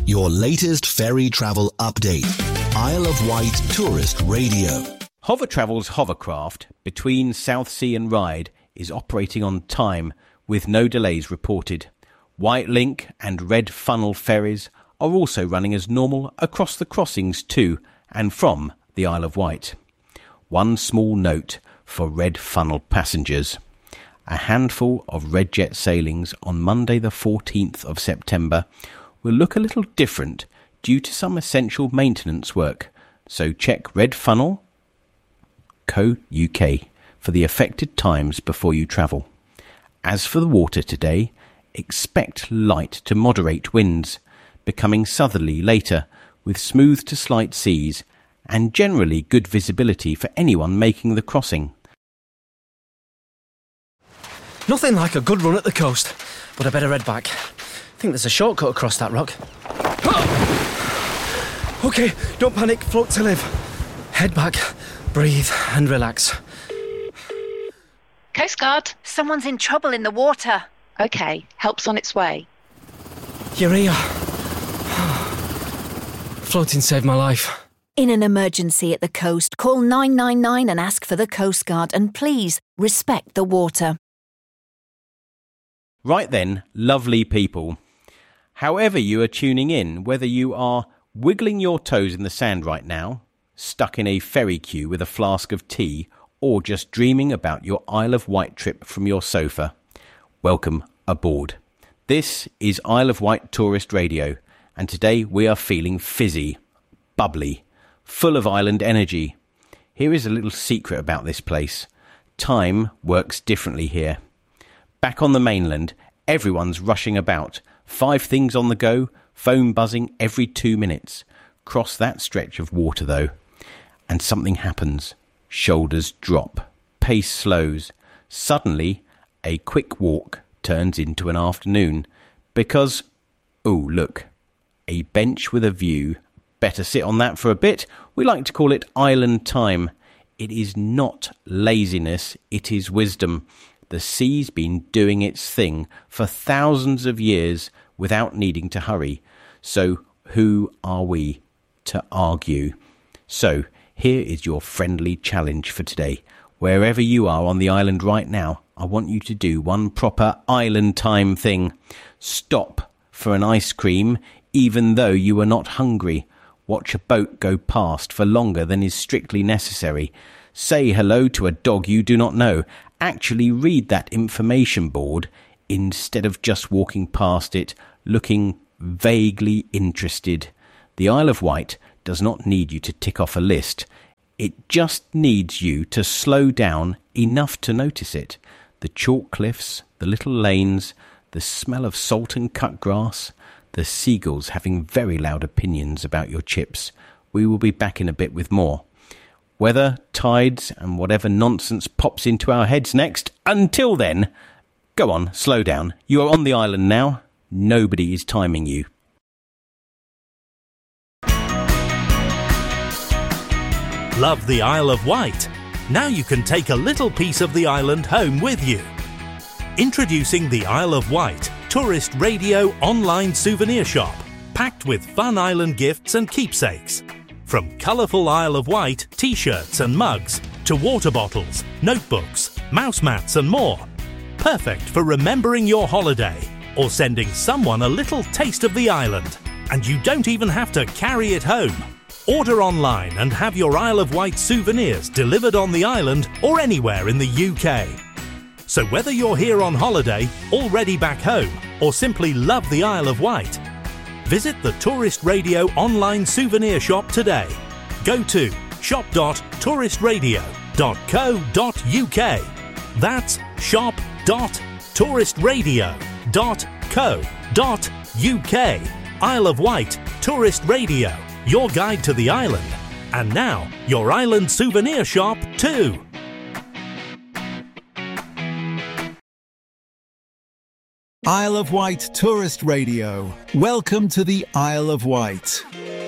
Your latest ferry travel update. Isle of Wight Tourist Radio. Hover Travel's hovercraft between Southsea and Ryde is operating on time with no delays reported. White Link and Red Funnel ferries are also running as normal across the crossings to and from the Isle of Wight. One small note for Red Funnel passengers. A handful of Redjet sailings on Monday the 14th of September will look a little different due to some essential maintenance work, so check redfunnel.co.uk for the affected times before you travel. As for the water today, expect light to moderate winds, becoming southerly later with smooth to slight seas and generally good visibility for anyone making the crossing. Nothing like a good run at the coast, but I better head back. I think there's a shortcut across that rock. OK, don't panic, float to live. Head back, breathe and relax. Coast Guard. Someone's in trouble in the water. OK, help's on its way. You're here. Floating saved my life. In an emergency at the coast, call 999 and ask for the Coast Guard, and please respect the water. Right then, lovely people. However you are tuning in, whether you are wiggling your toes in the sand right now, stuck in a ferry queue with a flask of tea, or just dreaming about your Isle of Wight trip from your sofa, welcome aboard. This is Isle of Wight Tourist Radio, and today we are feeling fizzy, bubbly, full of island energy. Here is a little secret about this place. Time works differently here. Back on the mainland, everyone's rushing about. 5 things on the go, phone buzzing every 2 minutes. Cross that stretch of water, though, and something happens. Shoulders drop. Pace slows. Suddenly, a quick walk turns into an afternoon. Because, oh, look, a bench with a view. Better sit on that for a bit. We like to call it island time. It is not laziness, it is wisdom. The sea's been doing its thing for thousands of years without needing to hurry. So who are we to argue? So here is your friendly challenge for today. Wherever you are on the island right now, I want you to do one proper island time thing. Stop for an ice cream even though you are not hungry. Watch a boat go past for longer than is strictly necessary. Say hello to a dog you do not know. Actually read that information board instead of just walking past it, looking vaguely interested. The Isle of Wight does not need you to tick off a list. It just needs you to slow down enough to notice it. The chalk cliffs, the little lanes, the smell of salt and cut grass, the seagulls having very loud opinions about your chips. We will be back in a bit with more. Weather, tides, and whatever nonsense pops into our heads next. Until then, go on, slow down. You are on the island now. Nobody is timing you. Love the Isle of Wight? Now you can take a little piece of the island home with you. Introducing the Isle of Wight Tourist Radio online souvenir shop, packed with fun island gifts and keepsakes. From colourful Isle of Wight t-shirts and mugs to water bottles, notebooks, mouse mats and more. Perfect for remembering your holiday or sending someone a little taste of the island. And you don't even have to carry it home. Order online and have your Isle of Wight souvenirs delivered on the island or anywhere in the UK. So whether you're here on holiday, already back home, or simply love the Isle of Wight, visit the Tourist Radio online souvenir shop today. Go to shop.touristradio.co.uk. That's shop.touristradio.co.uk. Isle of Wight Tourist Radio, your guide to the island. And now, your island souvenir shop too. Isle of Wight Tourist Radio. Welcome to the Isle of Wight.